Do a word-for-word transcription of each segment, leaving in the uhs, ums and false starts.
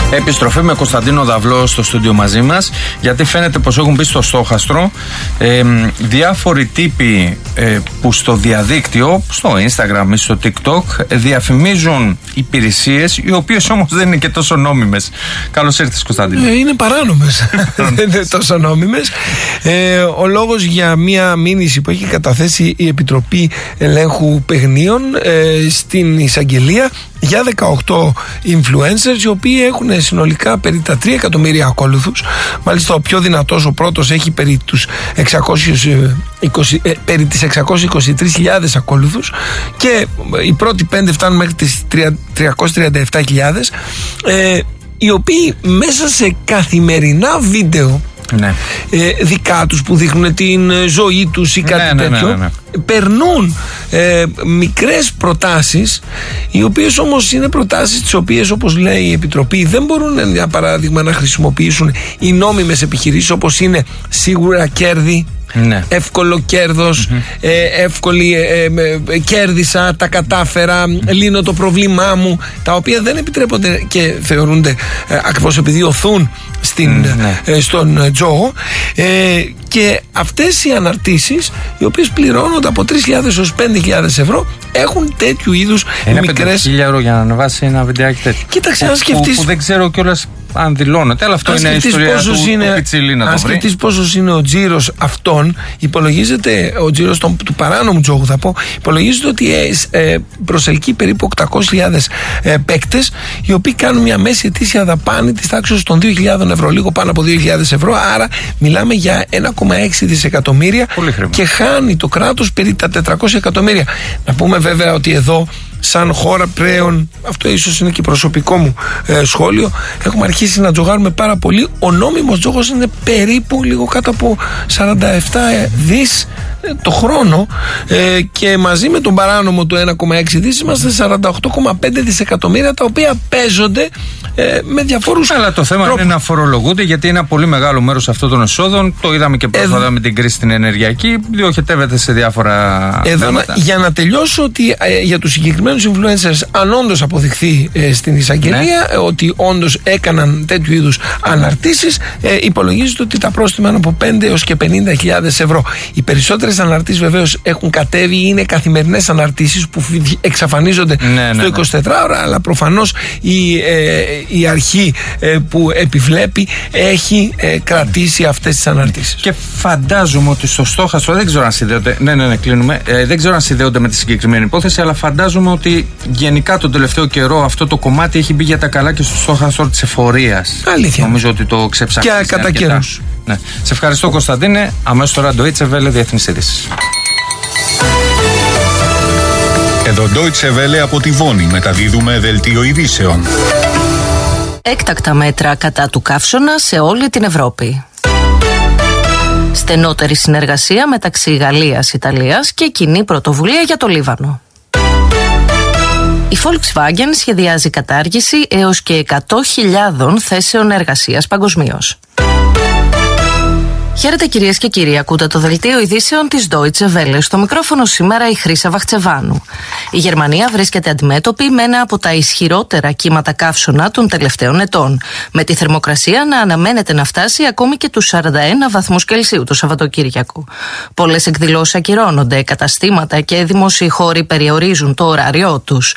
Επιστροφή με Κωνσταντίνο Δαυλό στο στούντιο μαζί μας, γιατί φαίνεται πως έχουν μπει στο στόχαστρο ε, διάφοροι τύποι ε, που στο διαδίκτυο, στο Instagram ή στο TikTok διαφημίζουν υπηρεσίες οι οποίες όμως δεν είναι και τόσο νόμιμες. Καλώς ήρθες, Κωνσταντίνο. Ε, είναι παράνομες. Δεν είναι τόσο νόμιμες. Ε, ο λόγος για μια μήνυση που έχει καταθέσει η Επιτροπή Ελέγχου Παιγνίων ε, στην εισαγγελία για δεκαοκτώ influencers, οι οποίοι έχουν συνολικά περί τα τρία εκατομμύρια ακόλουθους. Μάλιστα ο πιο δυνατός, ο πρώτος, έχει περί, τους εξακόσιες είκοσι, ε, περί τις εξακόσιες είκοσι τρεις χιλιάδες ακόλουθους, και οι πρώτοι πέντε φτάνουν μέχρι τις τριακόσιες τριάντα επτά χιλιάδες, ε, οι οποίοι μέσα σε καθημερινά βίντεο, ναι, ε, δικά τους, που δείχνουν την ζωή τους ή κάτι ναι, τέτοιο, ναι, ναι, ναι, ναι. περνούν ε, μικρές προτάσεις, οι οποίες όμως είναι προτάσεις τις οποίες, όπως λέει η Επιτροπή, δεν μπορούν, για παράδειγμα, να χρησιμοποιήσουν οι νόμιμες επιχειρήσεις, όπως είναι σίγουρα κέρδη, ναι, εύκολο κέρδος, mm-hmm. ε, εύκολη ε, ε, κέρδισα, τα κατάφερα, mm-hmm. λύνω το πρόβλημά μου, τα οποία δεν επιτρέπονται και θεωρούνται ε, ακριβώς επειδή οθούν στην, mm-hmm. ε, στον τζόγο, ε, και αυτές οι αναρτήσεις, οι οποίες πληρώνονται από τρεις χιλιάδες έως πέντε χιλιάδες ευρώ, έχουν τέτοιου είδους είναι μικρές... πέντε χιλιάδες ευρώ για να ανεβάσει ένα βιντεάκι τέτοιο. Κοίταξε, αν σκεφτείς... Που, που δεν ξέρω κιόλας αν δηλώνεται, αλλά αυτό είναι η ιστορία του, είναι, του Πιτσιλή, να το βρει. Αν σκεφτείς πόσος είναι ο τζίρος αυτών, υπολογίζεται, ο τζίρος του, του παράνομου τζόγου θα πω, υπολογίζεται ότι ε, ε, προσελκύει περίπου οκτακόσιες χιλιάδες ε, παίκτες, οι οποίοι κάνουν μια μέση ετήσια δαπάνη της τάξης των δύο χιλιάδες ευρώ, λίγο πάνω από δύο χιλιάδες ευρώ, άρα μιλάμε για ένα κόμμα έξι δισεκατομμύρια, και χάνει το κράτος περί τα τετρακόσια εκατομμύρια. Να πούμε βέβαια ότι εδώ, σαν χώρα πλέον, αυτό ίσως είναι και προσωπικό μου ε, σχόλιο, έχουμε αρχίσει να τζογάρουμε πάρα πολύ. Ο νόμιμος τζόγος είναι περίπου λίγο κάτω από σαράντα επτά δις το χρόνο, ε, και μαζί με τον παράνομο του ένα κόμμα έξι δις είμαστε σαράντα οκτώ κόμμα πέντε δισεκατομμύρια, τα οποία παίζονται ε, με διαφόρους. Αλλά το θέμα τρόπους. Είναι να φορολογούνται, γιατί είναι ένα πολύ μεγάλο μέρος αυτών των εσόδων. Το είδαμε και πρόσφατα ε, με την κρίση στην ενεργειακή, διοχετεύεται σε διάφορα εδώ, να, για να τελειώσω, ότι ε, για τους συγκεκριμένους influencers, αν όντως αποδειχθεί ε, στην εισαγγελία ναι. ε, ότι όντως έκαναν τέτοιου είδους αναρτήσεις, ε, υπολογίζεται ότι τα πρόστιμα είναι από πέντε έως και πενήντα χιλιάδες ευρώ. Οι περισσότερες αναρτήσεις βεβαίως έχουν κατέβει, είναι καθημερινές αναρτήσεις που εξαφανίζονται ναι, στο ναι, εικοσιτετράωρο, αλλά προφανώς η, ε, η αρχή ε, που επιβλέπει έχει ε, κρατήσει αυτές τις αναρτήσεις. Και φαντάζομαι ότι στο στόχαστρο, δεν ξέρω αν συνδέονται, ναι, ναι, ναι, κλείνουμε, ε, δεν ξέρω αν συνδέονται με τη συγκεκριμένη υπόθεση, αλλά φαντάζομαι ότι γενικά τον τελευταίο καιρό αυτό το κομμάτι έχει μπει για τα καλά και στο στόχαστρο της εφορίας. Αλήθεια. Νομίζω ότι το ξεψάχνει. Και κατά καιρούς. Ναι. Σε ευχαριστώ, Κωνσταντίνε. Αμέσως τώρα Deutsche Welle, διεθνείς ειδήσεις. Εδώ Deutsche Welle από τη Βόνη, μεταδίδουμε δελτίο ειδήσεων. Έκτακτα μέτρα κατά του καύσωνα σε όλη την Ευρώπη. Στενότερη συνεργασία μεταξύ Γαλλίας, Ιταλίας και κοινή πρωτοβουλία για το Λίβανο. Η Volkswagen σχεδιάζει κατάργηση έως και εκατό χιλιάδων θέσεων εργασίας παγκοσμίως. Χαίρετε κυρίες και κύριοι, ακούτε το δελτίο ειδήσεων της Deutsche Welle. Στο μικρόφωνο σήμερα η Χρύσα Βαχτσεβάνου. Η Γερμανία βρίσκεται αντιμέτωπη με ένα από τα ισχυρότερα κύματα καύσωνα των τελευταίων ετών, με τη θερμοκρασία να αναμένεται να φτάσει ακόμη και τους σαράντα ένα βαθμούς Κελσίου το Σαββατοκύριακο. Πολλές εκδηλώσεις ακυρώνονται, καταστήματα και δημόσιοι χώροι περιορίζουν το ωράριό τους.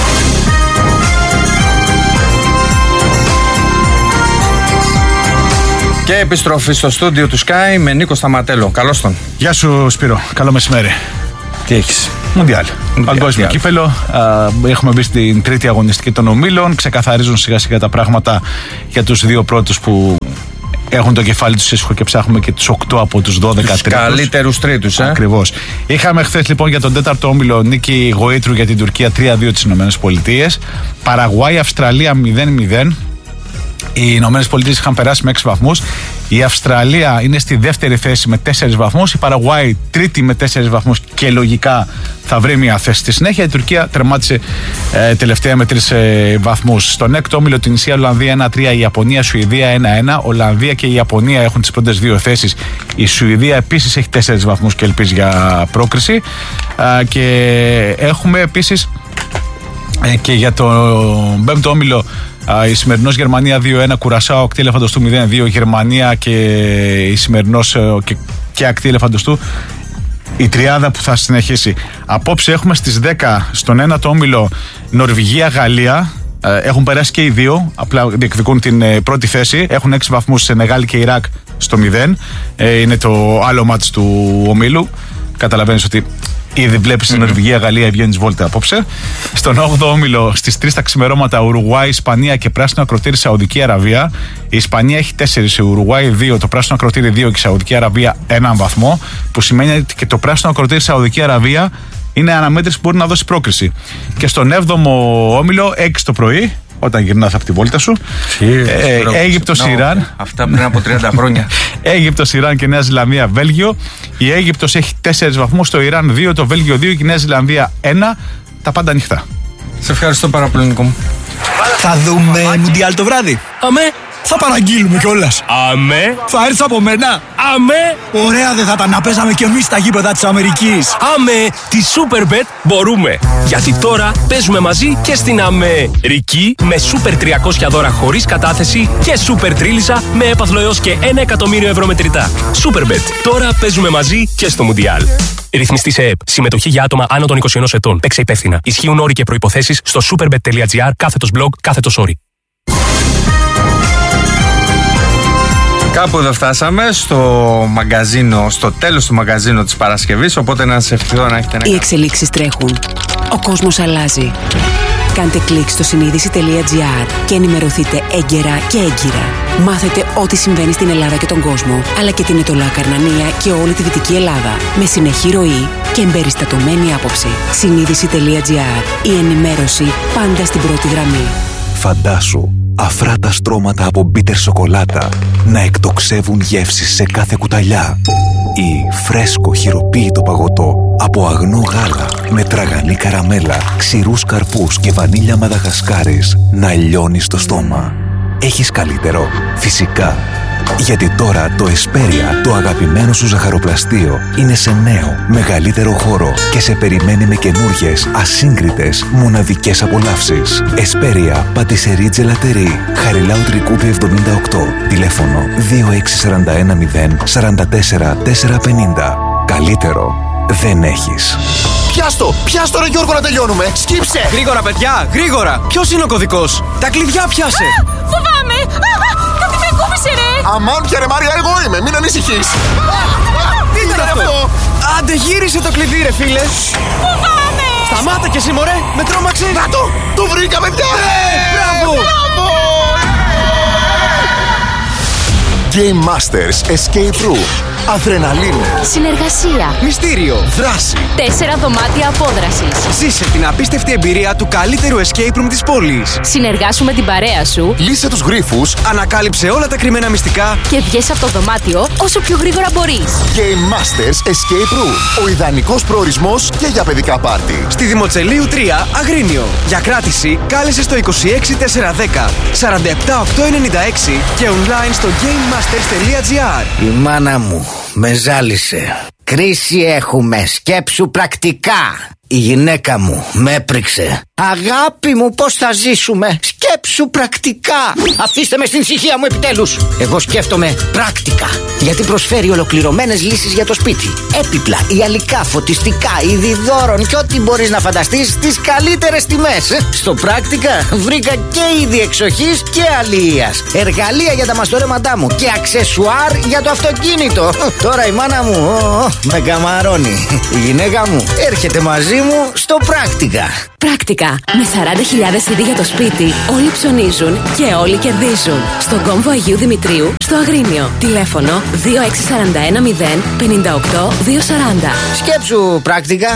Και επιστροφή στο στούντιο του Sky με Νίκο Σταματέλο. Καλώς τον. Γεια σου Σπύρο, καλό μεσημέρι. Τι έχεις? Μουντιάλ. Παγκόσμιο κύπελο. Α, έχουμε μπει στην τρίτη αγωνιστική των ομίλων. Ξεκαθαρίζουν σιγά σιγά τα πράγματα για τους δύο πρώτους που έχουν το κεφάλι τους ήσυχο, και ψάχνουμε και τους οκτώ από τους δώδεκα τρίτους. Καλύτερους τρίτους, ε. Ακριβώς. Είχαμε χθες λοιπόν για τον τέταρτο όμιλο νίκη Γοήτρου για την Τουρκία τρία δύο τις ΗΠΑ. Παραγουάη, Αυστραλία μηδέν μηδέν. Οι Ηνωμένες Πολιτείες είχαν περάσει με έξι βαθμούς. Η Αυστραλία είναι στη δεύτερη θέση με τέσσερις βαθμούς. Η Παραγουάη τρίτη με τέσσερις βαθμούς και λογικά θα βρει μια θέση στη συνέχεια. Η Τουρκία τερμάτισε ε, τελευταία με τρεις ε, βαθμούς. Στον έκτο όμιλο την Ισία, Ολλανδία ένα τρία, η Ιαπωνία, Σουηδία ένα ένα. Ολλανδία και η Ιαπωνία έχουν τις πρώτες δύο θέσεις. Η Σουηδία επίσης έχει τέσσερις βαθμούς και ελπίζει για πρόκριση. Ε, και έχουμε επίσης Ε, και για το πέμπτο όμιλο, η σημερινός Γερμανία δύο ένα, Κουρασάο, ακτή ελεφαντοστού μηδέν δύο, Γερμανία και η σημερινός και, και ακτή ελεφαντοστού. Η τριάδα που θα συνεχίσει. Απόψε έχουμε στις δέκα στον ένατο όμιλο Νορβηγία-Γαλλία. Έχουν περάσει και οι δύο, απλά διεκδικούν την πρώτη θέση. Έχουν έξι βαθμούς Σενεγάλη και Ιράκ στο μηδέν. Είναι το άλλο μάτς του ομίλου. Καταλαβαίνεις ότι ήδη βλέπεις την mm-hmm. Νορβηγία-Γαλλία βγαίνεις βόλτα απόψε. Στον όγδοο όμιλο στις τρεις τα ξημερώματα Ουρουγουάη, Ισπανία και πράσινο ακροτήρι Σαουδική Αραβία. Η Ισπανία έχει τέσσερις, η Ουρουγουάη δύο, το πράσινο ακροτήρι δύο και η Σαουδική Αραβία έναν βαθμό. Που σημαίνει ότι και το πράσινο ακροτήρι Σαουδική Αραβία είναι αναμέτρηση που μπορεί να δώσει πρόκριση. Και στον έβδομο όμιλο, έξι το πρωί, όταν γυρνάς από τη βόλτα σου, ε, Αίγυπτος, no, Ιράν. Αυτά πριν από τριάντα χρόνια. Αίγυπτος, Ιράν και Νέα Ζηλανδία, Βέλγιο. Η Αίγυπτος έχει τέσσερις βαθμούς, το Ιράν δύο, το Βέλγιο δύο και η Νέα Ζηλανδία ένα. Τα πάντα ανοιχτά. Σε ευχαριστώ πάρα πολύ, Νίκο μου. Θα δούμε Μουντιάλ το βράδυ. Αμέ. Θα παραγγείλουμε κιόλας. Αμέ. Θα έρθεις από μένα. Αμέ. Ωραία δεν θα ήταν να παίζαμε κι εμείς στα γήπεδα της Αμερικής. Αμέ. Τη Superbet μπορούμε. Γιατί τώρα παίζουμε μαζί και στην Αμερική με Super τριακόσια δώρα χωρίς κατάθεση και Super τρίλισσα με έπαθλο έως και ένα εκατομμύριο ευρώ μετρητά. Superbet. Τώρα παίζουμε μαζί και στο Μουντιάλ. Ρυθμιστή σε ΕΕΠ. Συμμετοχή για άτομα άνω των είκοσι ενός ετών. Παίξε υπεύθυνα. Ισχύουν όροι και προϋποθέσεις στο superbet.gr κάθετος blog κάθετος όροι. Κάπου εδώ φτάσαμε στο μαγκαζίνο, στο τέλος του μαγκαζίνου της Παρασκευής, οπότε να σας ευχηθώ να έχετε ένα... Οι εξελίξεις τρέχουν. Ο κόσμος αλλάζει. Κάντε κλικ στο συνείδηση.gr και ενημερωθείτε έγκαιρα και έγκυρα. Μάθετε ό,τι συμβαίνει στην Ελλάδα και τον κόσμο, αλλά και την Ετωλά Καρνανία και όλη τη Δυτική Ελλάδα, με συνεχή ροή και εμπεριστατωμένη άποψη. συνείδηση.gr. Η ενημέρωση πάντα στην πρώτη γραμμή. Φαντάσου αφράτα στρώματα από μπίτερ σοκολάτα να εκτοξεύουν γεύσεις σε κάθε κουταλιά, ή φρέσκο χειροποίητο παγωτό από αγνό γάλα με τραγανή καραμέλα, ξηρούς καρπούς και βανίλια μαδαγασκάρης να λιώνει στο στόμα. Έχεις καλύτερο? Φυσικά. Γιατί τώρα το Εσπέρια, το αγαπημένο σου ζαχαροπλαστείο, είναι σε νέο, μεγαλύτερο χώρο και σε περιμένει με καινούργιες, ασύγκριτες, μοναδικές απολαύσεις. Εσπέρια, πατησερί τζελατερί, Χαριλάου Τρικούπη εβδομήντα οκτώ, τηλέφωνο δύο έξι τέσσερα ένα μηδέν τέσσερα τέσσερα τέσσερα πενήντα. Καλύτερο δεν έχεις. Πιάστο! Πιάστο ρε Γιώργο να τελειώνουμε! Σκύψε! Γρήγορα παιδιά, γρήγορα! Ποιος είναι ο κωδικός? Τα κλειδιά πιάσε! Α, φοβάμαι! Α, κάτι με κούμπησε ρε! Αμάν πια ρε Μάρια, εγώ είμαι! Μην ανησυχείς! Τι ήταν αυτό? Άντε γύρισε το κλειδί ρε φίλε! Φοβάμαι! Σταμάτα κι εσύ μωρέ! Με τρόμαξε! Να το! Το βρήκα παιδιά! Μπράβο! Μπράβο! Game Masters Escape Room. Αδρεναλίνη. Συνεργασία. Μυστήριο. Δράση. Τέσσερα δωμάτια απόδρασης. Ζήσε την απίστευτη εμπειρία του καλύτερου escape room της πόλης. Συνεργάσου με την παρέα σου. Λύσε τους γρίφους. Ανακάλυψε όλα τα κρυμμένα μυστικά. Και βγες από το δωμάτιο όσο πιο γρήγορα μπορείς. Game Masters Escape Room. Ο ιδανικός προορισμός και για παιδικά πάρτι. Στη Δημοτσελείου τρία, Αγρίνιο. Για κράτηση κάλεσε στο είκοσι έξι τετρακόσια δέκα σαράντα επτά οκτακόσια ενενήντα έξι και online στο gamemasters.gr. Η μάνα μου με ζάλισε. Κρίση έχουμε, σκέψου πρακτικά. Η γυναίκα μου με έπριξε. Αγάπη μου, πώς θα ζήσουμε? Σκέψου πρακτικά. Αφήστε με στην ησυχία μου επιτέλους. Εγώ σκέφτομαι πράκτικα, γιατί προσφέρει ολοκληρωμένες λύσεις για το σπίτι. Έπιπλα, ιαλικά, φωτιστικά, είδη δώρων και ό,τι μπορείς να φανταστείς στις καλύτερες τιμές. Στο πράκτικα βρήκα και είδη εξοχής και αλληλείας, εργαλεία για τα μαστορέματά μου και αξεσουάρ για το αυτοκίνητο. Τώρα η μάνα μου ο, ο, με καμαρώνει. Η γυναίκα μου έρχεται μαζί μου στο πράκτικα. Πράκτικα. Με σαράντα χιλιάδες είδη για το σπίτι, όλοι ψωνίζουν και όλοι κερδίζουν. Στον κόμβο Αγίου Δημητρίου, στο Αγρίνιο. Τηλέφωνο δύο έξι τέσσερα ένα μηδέν πέντε οκτώ δύο σαράντα. Σκέψου πράκτικα.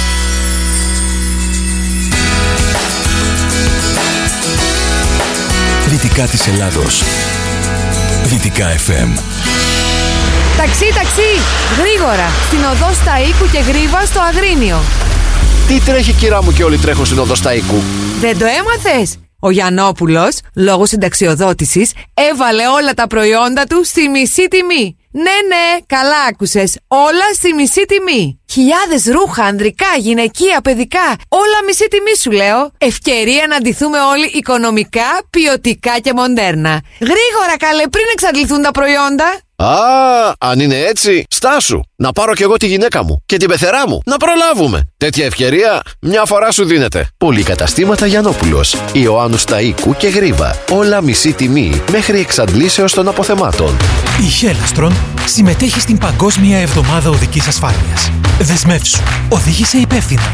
Δυτικά της Ελλάδος. Δυτικά εφ εμ. Ταξί, ταξί! Γρήγορα! Στην οδό Σταΐκου και Γρίβα στο Αγρίνιο. Τι τρέχει κυρά μου και όλοι τρέχουν στην οδό Σταΐκου? Δεν το έμαθες? Ο Γιαννόπουλος, λόγω συνταξιοδότησης, έβαλε όλα τα προϊόντα του στη μισή τιμή. Ναι, ναι, καλά άκουσες. Όλα στη μισή τιμή. Χιλιάδες ρούχα, ανδρικά, γυναικεία, παιδικά. Όλα μισή τιμή σου λέω. Ευκαιρία να ντυθούμε όλοι οικονομικά, ποιοτικά και μοντέρνα. Γρήγορα καλέ, πριν εξαντληθούν τα προϊόντα. Α, αν είναι έτσι, στάσου. Να πάρω κι εγώ τη γυναίκα μου και την πεθερά μου. Να προλάβουμε. Τέτοια ευκαιρία μια φορά σου δίνεται. Πολυκαταστήματα Γιαννόπουλος, Ιωάννου Σταΐκου και Γρίβα. Όλα μισή τιμή μέχρι εξαντλήσεως των αποθεμάτων. Η Χέλαστρον συμμετέχει στην Παγκόσμια Εβδομάδα Οδικής Ασφάλειας. Δεσμεύσου. Οδήγησε υπεύθυνα.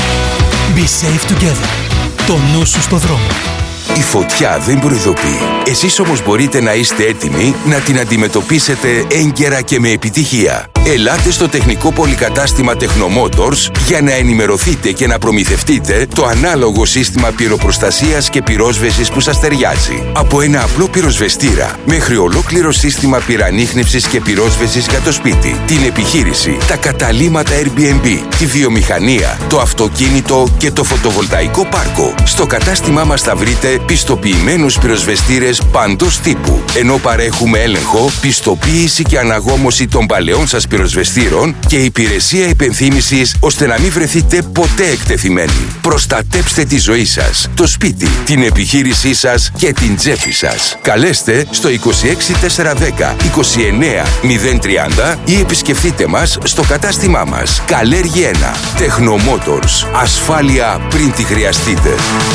Be safe together. Το νου σου στο δρόμο. Η φωτιά δεν προειδοποιεί. Εσείς όμως μπορείτε να είστε έτοιμοι να την αντιμετωπίσετε έγκαιρα και με επιτυχία. Ελάτε στο τεχνικό πολυκατάστημα Technomotors για να ενημερωθείτε και να προμηθευτείτε το ανάλογο σύστημα πυροπροστασίας και πυρόσβεσης που σας ταιριάζει. Από ένα απλό πυροσβεστήρα μέχρι ολόκληρο σύστημα πυρανίχνευσης και πυρόσβεσης για το σπίτι, την επιχείρηση, τα καταλύματα Airbnb, τη βιομηχανία, το αυτοκίνητο και το φωτοβολταϊκό πάρκο. Στο κατάστημά μας θα βρείτε πιστοποιημένους πυροσβεστήρες παντός τύπου, ενώ παρέχουμε έλεγχο, πιστοποίηση και αναγόμωση των παλαιών σας πυροσβεστήρων και υπηρεσία υπενθύμησης ώστε να μην βρεθείτε ποτέ εκτεθειμένοι. Προστατέψτε τη ζωή σας, το σπίτι, την επιχείρησή σας και την τσέπη σας. Καλέστε στο είκοσι έξι τετρακόσια δέκα είκοσι εννέα μηδέν τριάντα ή επισκεφτείτε μας στο κατάστημά μας. Καλέργη ένα. Technomotors. Ασφάλεια πριν τη χρειαστείτε.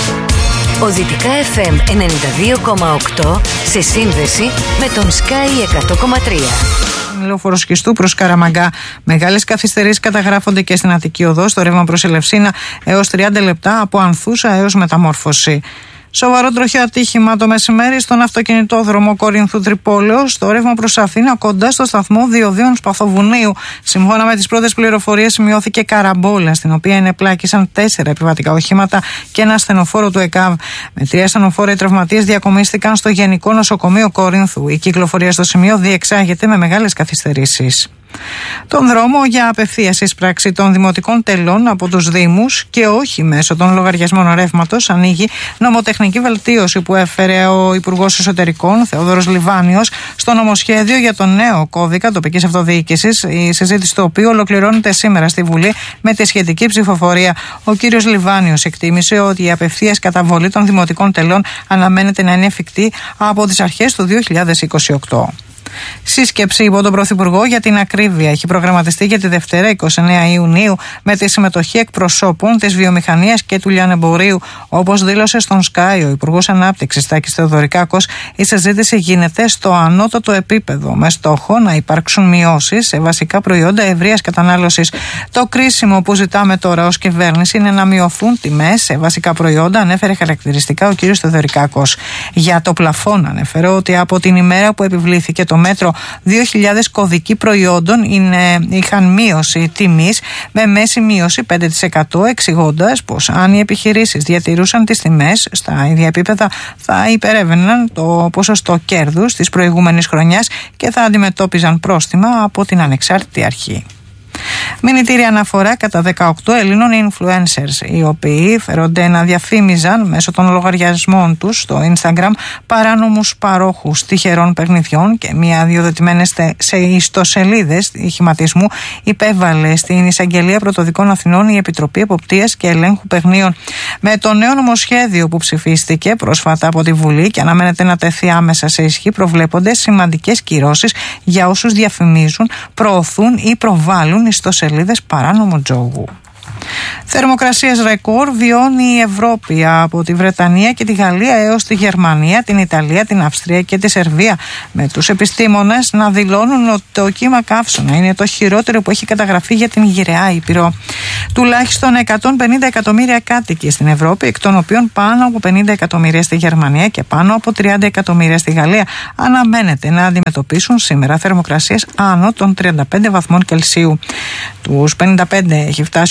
Ο Δυτικά εφ εμ ενενήντα δύο κόμμα οκτώ σε σύνδεση με τον Sky εκατό κόμμα τρία. Λεωφόρο Σχιστού προς Καραμαγκά. Μεγάλες καθυστερήσεις καταγράφονται και στην Αττική Οδό, στο ρεύμα προς Ελευσίνα έως τριάντα λεπτά, από Ανθούσα έως Μεταμόρφωση. Σοβαρό τροχαίο ατύχημα το μεσημέρι στον αυτοκινητόδρομο Κορινθού Τρυπόλεως, στο ρεύμα προς Αθήνα, κοντά στο σταθμό Διοδίων Σπαθοβουνίου. Σύμφωνα με τις πρώτες πληροφορίες, σημειώθηκε καραμπόλα, στην οποία ενεπλάκησαν τέσσερα επιβατικά οχήματα και ένα ασθενοφόρο του ΕΚΑΒ. Με τρία ασθενοφόρα οι τραυματίες διακομίστηκαν στο Γενικό Νοσοκομείο Κορίνθου. Η κυκλοφορία στο σημείο διεξάγεται με μεγάλες καθυστερήσεις. Τον δρόμο για απευθείας εισπράξη των δημοτικών τελών από τους Δήμους και όχι μέσω των λογαριασμών ρεύματος ανοίγει νομοτεχνική βελτίωση που έφερε ο Υπουργός Εσωτερικών Θεόδωρος Λιβάνιος στο νομοσχέδιο για τον νέο κώδικα τοπικής αυτοδιοίκησης, η συζήτηση του οποίου ολοκληρώνεται σήμερα στη Βουλή με τη σχετική ψηφοφορία. Ο κύριος Λιβάνιος εκτίμησε ότι η απευθείας καταβολή των δημοτικών τελών αναμένεται να είναι εφικτή από τις αρχές του δύο χιλιάδες είκοσι οκτώ. Σύσκεψη υπό τον Πρωθυπουργό για την ακρίβεια έχει προγραμματιστεί για τη Δευτέρα εικοστή ενάτη Ιουνίου με τη συμμετοχή εκπροσώπων της βιομηχανίας και του λιανεμπορίου. Όπως δήλωσε στον Sky ο Υπουργός Ανάπτυξης Τάκης Θεοδωρικάκος, η συζήτηση γίνεται στο ανώτατο επίπεδο με στόχο να υπάρξουν μειώσεις σε βασικά προϊόντα ευρείας κατανάλωσης. Το κρίσιμο που ζητάμε τώρα ως κυβέρνηση είναι να μειωθούν τιμές σε βασικά προϊόντα, ανέφερε χαρακτηριστικά ο κ. Θεοδωρικάκος. Για το πλαφόν ανέφερε ότι από την ημέρα που επιβλήθηκε το μέτρο δύο χιλιάδες κωδικοί προϊόντων είναι, είχαν μείωση τιμής με μέση μείωση πέντε τοις εκατό, εξηγώντας πως αν οι επιχειρήσεις διατηρούσαν τις τιμές στα ίδια επίπεδα θα υπερέβαιναν το ποσοστό κέρδους της προηγούμενης χρονιάς και θα αντιμετώπιζαν πρόστιμα από την ανεξάρτητη αρχή. Μηνυτήρια αναφορά κατά δεκαοκτώ Ελλήνων influencers, οι οποίοι φέρονται να διαφήμιζαν μέσω των λογαριασμών τους στο Instagram παράνομους παρόχους τυχερών παιχνιδιών και μία διοδοτημένες σε ιστοσελίδες ηχηματισμού, υπέβαλε στην Εισαγγελία Πρωτοδικών Αθηνών η Επιτροπή Εποπτείας και Ελέγχου Παιχνίων. Με το νέο νομοσχέδιο που ψηφίστηκε πρόσφατα από τη Βουλή και αναμένεται να τεθεί άμεσα σε ισχύ, προβλέπονται σημαντικές κυρώσεις για όσους διαφημίζουν, προωθούν ή προβάλλουν ιστοσελίδες παράνομου τζόγου. Θερμοκρασίες ρεκόρ βιώνει η Ευρώπη, από τη Βρετανία και τη Γαλλία έως τη Γερμανία, την Ιταλία, την Αυστρία και τη Σερβία, με τους επιστήμονες να δηλώνουν ότι το κύμα καύσωνα είναι το χειρότερο που έχει καταγραφεί για την γυραιά Ήπειρο. Τουλάχιστον εκατόν πενήντα εκατομμύρια κάτοικοι στην Ευρώπη, εκ των οποίων πάνω από πενήντα εκατομμύρια στη Γερμανία και πάνω από τριάντα εκατομμύρια στη Γαλλία, αναμένεται να αντιμετωπίσουν σήμερα θερμοκρασίες άνω των τριάντα πέντε βαθμών Κελσίου. Τους πενήντα πέντε έχει φτάσει ο αριθμός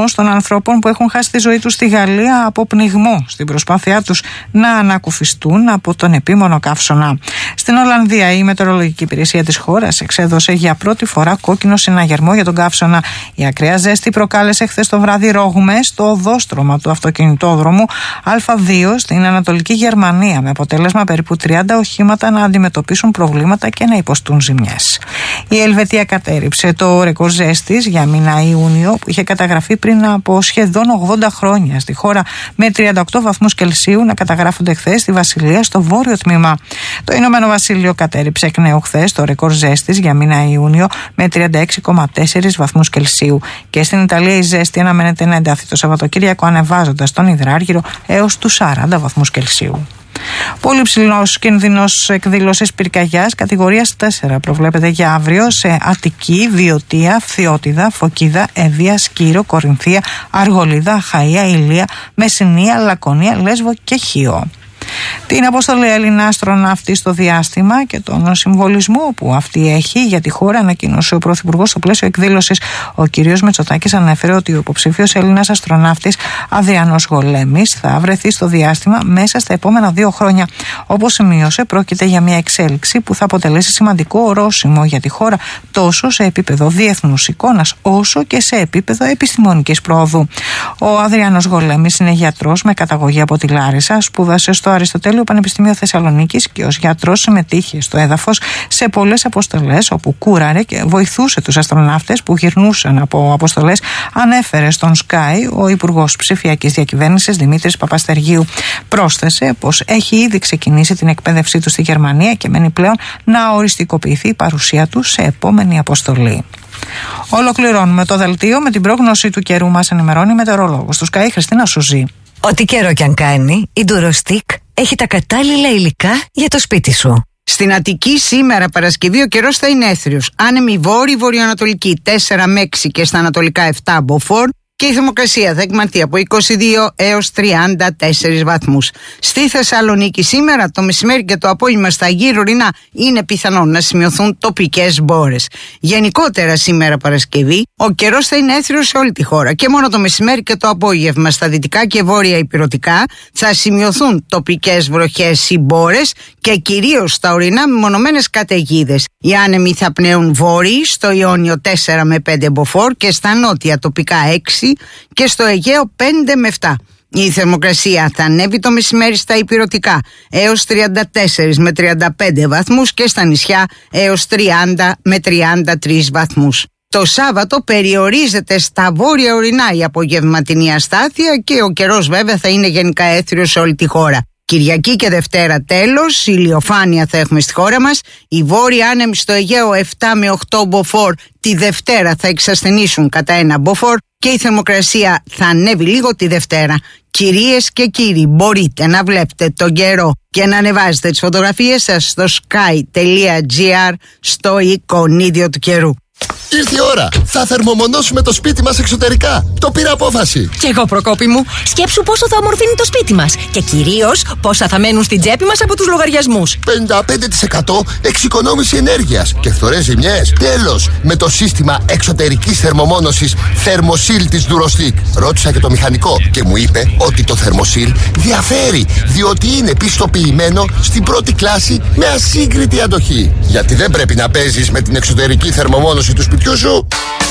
αριθμός των ανθρώπων που έχουν χάσει τη ζωή τους στη Γαλλία από πνιγμό στην προσπάθειά τους να ανακουφιστούν από τον επίμονο καύσωνα. Στην Ολλανδία, η μετεωρολογική υπηρεσία της χώρας εξέδωσε για πρώτη φορά κόκκινο συναγερμό για τον καύσωνα. Η ακραία ζέστη προκάλεσε χθες το βράδυ ρογμές στο οδόστρωμα του αυτοκινητόδρομου Α δύο στην Ανατολική Γερμανία, με αποτέλεσμα περίπου τριάντα οχήματα να αντιμετωπίσουν προβλήματα και να υποστούν ζημιές. Η Ελβετία κατέριψε το ρεκόρ ζέστης για μήνα Ιούνιο που είχε καταγραφεί πριν από σχεδόν ογδόντα χρόνια στη χώρα, με τριάντα οκτώ βαθμούς Κελσίου να καταγράφονται χθες στη Βασιλεία στο βόρειο τμήμα. Το Ηνωμένο Βασίλειο κατέριψε εκ νέου χθες το ρεκόρ ζέστης για μήνα Ιούνιο με τριάντα έξι κόμμα τέσσερα βαθμούς Κελσίου. Και στην Ιταλία η ζέστη αναμένεται να ενταθεί το Σαββατοκύριακο, ανεβάζοντας τον υδράργυρο έως τους σαράντα βαθμούς Κελσίου. Πολύ ψηλός κίνδυνος εκδήλωσης πυρκαγιάς κατηγορίας τέσσερα προβλέπεται για αύριο σε Αττική, Βιωτία, Φθιώτιδα, Φωκίδα, Εύβοια, Σκύρο, Κορινθία, Αργολίδα, Αχαΐα, Ηλία, Μεσσηνία, Λακωνία, Λέσβο και Χίο. Την αποστολή Έλληνα αστροναύτη στο διάστημα και τον συμβολισμό που αυτή έχει για τη χώρα ανακοίνωσε ο Πρωθυπουργός στο πλαίσιο εκδήλωσης. Ο κ. Μητσοτάκης ανέφερε ότι ο υποψήφιος Έλληνας αστροναύτης Αδριανός Γολέμης θα βρεθεί στο διάστημα μέσα στα επόμενα δύο χρόνια. Όπως σημείωσε, πρόκειται για μια εξέλιξη που θα αποτελέσει σημαντικό ορόσημο για τη χώρα τόσο σε επίπεδο διεθνούς εικόνας όσο και σε επίπεδο επιστημονικής πρόοδου. Ο Αδριανός Γολέμης είναι γιατρός με καταγωγή από τη Λάρισα, σπούδασε στο Αριστοτέλειο Πανεπιστήμιο Θεσσαλονίκης και ως γιατρός συμμετείχε στο έδαφος σε πολλές αποστολές όπου κούραρε και βοηθούσε τους αστροναύτες που γυρνούσαν από αποστολές, ανέφερε στον Sky ο Υπουργός Ψηφιακής Διακυβέρνησης Δημήτρης Παπαστεργίου. Πρόσθεσε πως έχει ήδη ξεκινήσει την εκπαίδευσή του στη Γερμανία και μένει πλέον να οριστικοποιηθεί η παρουσία του σε επόμενη αποστολή. Ολοκληρώνουμε το δελτίο με την πρόγνωση του καιρού. Μας ενημερώνει η μετεωρολόγος του Sky, Χριστίνα Σουζή. Ό,τι καιρό κι αν κάνει, η Durostick έχει τα κατάλληλα υλικά για το σπίτι σου. Στην Αττική σήμερα Παρασκευή ο καιρός θα είναι έθριος. Άνεμη βόρειο-βορειοανατολική τέσσερα με έξι και στα ανατολικά επτά μποφόρ. Και η θερμοκρασία θα εκμανθεί από είκοσι δύο έως τριάντα τέσσερις βαθμούς. Στη Θεσσαλονίκη σήμερα το μεσημέρι και το απόγευμα στα γύρω-ορεινά είναι πιθανόν να σημειωθούν τοπικές μπόρες. Γενικότερα σήμερα Παρασκευή ο καιρός θα είναι έθριος σε όλη τη χώρα και μόνο το μεσημέρι και το απόγευμα στα δυτικά και βόρεια ηπειρωτικά θα σημειωθούν τοπικές βροχές ή μπόρες και κυρίως στα ορεινά μεμονωμένες καταιγίδες. Οι άνεμοι θα πνέουν βόρειοι στο Ιόνιο τέσσερα με πέντε μποφόρ και στα νότια τοπικά έξι και στο Αιγαίο πέντε με επτά. Η θερμοκρασία θα ανέβει το μεσημέρι στα ηπειρωτικά έως τριάντα τέσσερα με τριάντα πέντε βαθμούς και στα νησιά έως τριάντα με τριάντα τρεις βαθμούς. Το Σάββατο περιορίζεται στα βόρεια ορεινά η απογευματινή αστάθεια και ο καιρός βέβαια θα είναι γενικά έθριος σε όλη τη χώρα. Κυριακή και Δευτέρα τέλος, ηλιοφάνεια θα έχουμε στη χώρα μας. Οι βόρειοι άνεμοι στο Αιγαίο επτά με οκτώ μποφόρ τη Δευτέρα θα εξασθενήσουν κατά ένα μποφόρ και η θερμοκρασία θα ανέβει λίγο τη Δευτέρα. Κυρίες και κύριοι, μπορείτε να βλέπετε τον καιρό και να ανεβάζετε τις φωτογραφίες σας στο sky τελεία gr στο εικονίδιο του καιρού. Ήρθε η ώρα! Θα θερμομονώσουμε το σπίτι μας εξωτερικά. Το πήρα απόφαση. Κι εγώ, Προκόπη μου. Σκέψου πόσο θα ομορφύνει το σπίτι μας. Και κυρίως πόσα θα μένουν στην τσέπη μας από τους λογαριασμούς. πενήντα πέντε τοις εκατό εξοικονόμηση ενέργειας και φθορές ζημιές. Τέλος! Με το σύστημα εξωτερικής θερμομόνωσης Thermosil της Durostick. Ρώτησα και το μηχανικό και μου είπε ότι το Thermosil διαφέρει, διότι είναι πιστοποιημένο στην πρώτη κλάση με ασύγκριτη αντοχή. Γιατί δεν πρέπει να παίζεις με την εξωτερική θερμομόνωση του σπιτιού σου.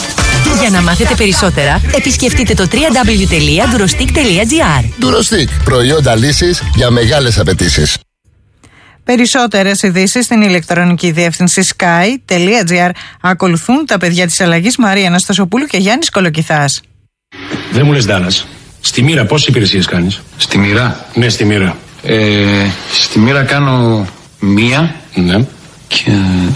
Για να μάθετε περισσότερα, επισκεφτείτε το double-u double-u double-u τελεία durostick τελεία gr. Durostick, προϊόντα λύσης για μεγάλες απαιτήσεις. Περισσότερες ειδήσεις στην ηλεκτρονική διεύθυνση sky τελεία gr. Ακολουθούν τα παιδιά της αλλαγής Μαρία Αναστασοπούλου και Γιάννης Κολοκυθάς. Δεν μου λες Ντάλλας, στη Μοίρα πόσες υπηρεσίες κάνεις? Στη Μοίρα? Ναι, στη Μοίρα. Ε, στη Μοίρα κάνω μία. Ναι. Και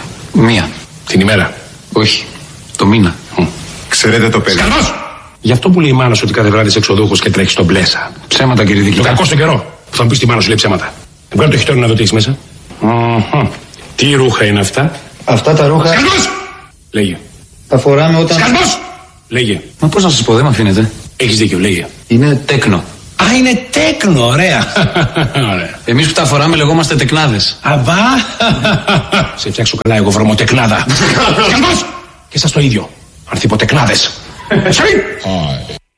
μία. Την ημέρα? Όχι, το μήνα. Mm. Ξέρετε το παιδί. Σκαρμός! Γι' αυτό που λέει η μάνα σου ότι κάθε βράδυ είσαι εξοδούχος και τρέχεις στον πλέσα. Ψέματα, κύριε Δικητά. Το κακό στον καιρό που θα μου πεις τη μάνα σου λέει ψέματα. Βγάλε το χιτόνι να δω τι έχεις μέσα. Mm-hmm. Τι ρούχα είναι αυτά? Αυτά τα ρούχα. Σκαρμός! Λέγε. Τα φοράμε όταν. Σκαρμός! Λέγε. Μα πώς να σας πω, δεν με αφήνετε. Έχεις δίκιο, λέγε. Είναι τέκνο. Α, είναι τέκνο, ωραία. ωραία. Εμείς που τα φοράμε λεγόμαστε τεκνάδες. Αβά. Σε φτιάξω καλά εγώ βρωμοτεκνάδα. Σκαρμός! Και σας το ίδιο. Ανθιποτεκνάδες.